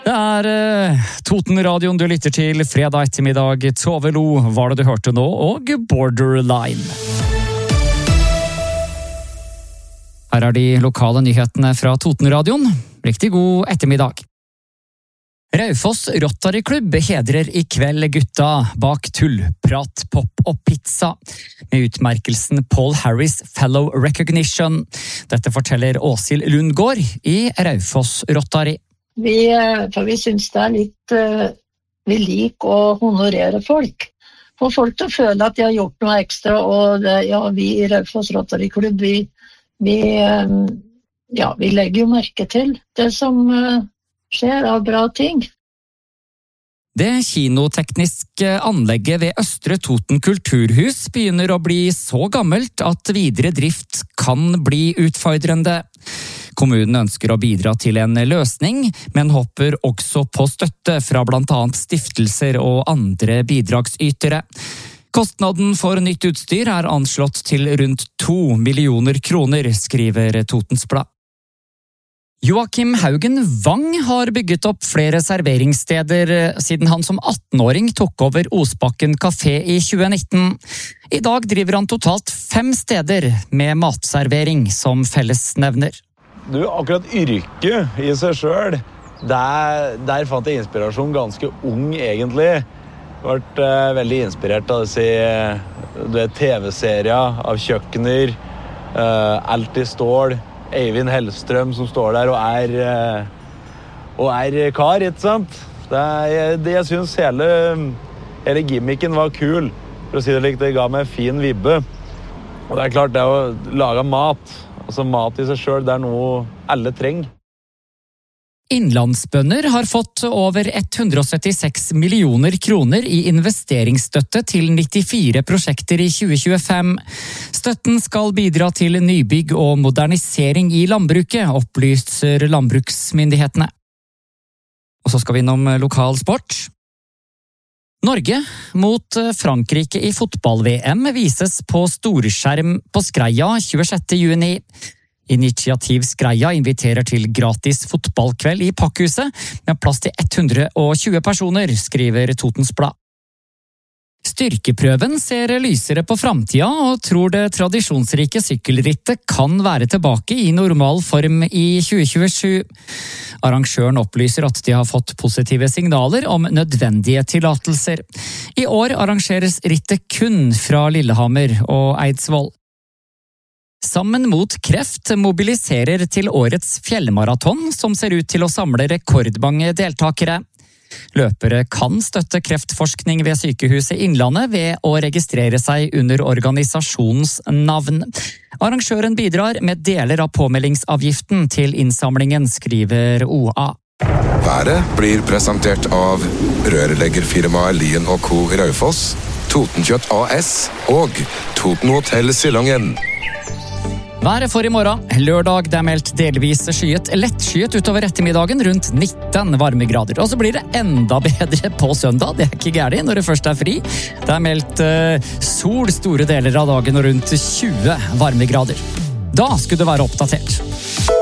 Det Toten-radioen du lytter til fredag ettermiddag. Tove Lo var det du hørte nå, og Borderline. Her de lokale nyhetene fra Toten-radioen. Riktig god ettermiddag. Raufoss Rotary Klubb hedrer I kveld gutta bak tullprat, pop og pizza med utmerkelsen Paul Harris Fellow Recognition. Dette forteller Åshild Lundgaard I Raufoss Rotary. For vi synes det litt vi liker å honorere folk. Få folk til å føle at de har gjort noe ekstra, og vi I Raufoss Rotary Klubb, vi legger jo merke til det som skjer av bra ting. Det kinotekniske anlegget ved Østre Toten Kulturhus begynner å bli så gammelt at videre drift kan bli utfordrende. Kommunen ønsker å bidra til en løsning, men håper også på støtte fra blant annet stiftelser og andre bidragsytere. Kostnaden for nytt utstyr anslått til rundt 2 millioner kroner, skriver Totens Blad. Joakim Haugen Wang har bygget opp flere serveringssteder siden han som 18-åring tok over Osbakken Café I 2019. I dag driver han totalt 5 steder med matservering som fellesnevner. Akkurat yrket I seg selv, der fant jeg inspirasjon ganske ung egentlig. Jeg har vært veldig inspirert av TV-serier, av kjøkkener, alt I stål. Eivind Hellstrøm som står der og kar, ikke sant? Jeg synes hele gimmicken var kul, for å si det likt, det ga meg en fin vibbe. Og det klart, det å lage mat, altså mat I seg selv, det noe alle trenger. Innlandsbønder har fått over 176 millioner kroner I investeringsstøtte til 94 prosjekter I 2025. Støtten skal bidra til nybygg og modernisering I landbruket, opplyser landbruksmyndighetene. Og så skal vi innom lokal sport. Norge mot Frankrike I fotball-VM vises på storskjerm på Skreia 26. juni. Initiativ Skreia inviterer til gratis fotballkveld I Pakkhuset med plass til 120 personer, skriver Totens Blad. Styrkeprøven ser lysere på fremtida og tror det tradisjonsrike sykkelrittet kan være tilbake I normal form I 2027. Arrangøren opplyser at de har fått positive signaler om nødvendige tillatelser. I år arrangeres rittet kun fra Lillehammer og Eidsvoll. Sammen mot kreft mobiliserer til årets fjellmaraton, som ser ut til å samle rekordmange deltakere. Løpere kan støtte kreftforskning ved sykehuset Innlandet ved å registrere seg under organisasjonens navn. Arrangøren bidrar med deler av påmeldingsavgiften til innsamlingen, skriver OA. Været blir presentert av rørleggerfirmaet Lien & Co. I Raufoss, Totenkjøtt AS og Toten Hotel Silongen. Været for I morgen. Lørdag det meldt delvis skyet, lettskyet utover ettermiddagen rundt 19 varmegrader. Og så blir det enda bedre på søndag. Det ikke gærlig når det først fri. Det meldt sol store deler av dagen og rundt 20 varmegrader. Da skulle du være oppdatert.